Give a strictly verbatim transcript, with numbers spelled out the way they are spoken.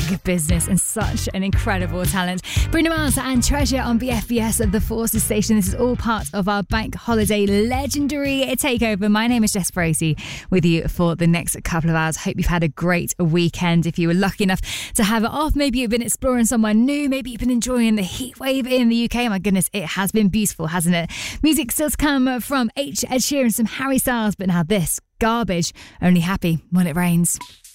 big business and such an incredible talent. Bruno Mars and Treasure on B F B S at the Forces Station. This is all part of our bank holiday legendary takeover. My name is Jess Bracey with you for the next couple of hours. Hope you've had a great weekend. If you were lucky enough to have it off, maybe you've been exploring somewhere new, maybe you've been enjoying the heat wave in the U K. My goodness, it has been beautiful, hasn't it? Music still to come from H. Ed Sheeran, some Harry Styles, but now this, Garbage, Only Happy When It Rains.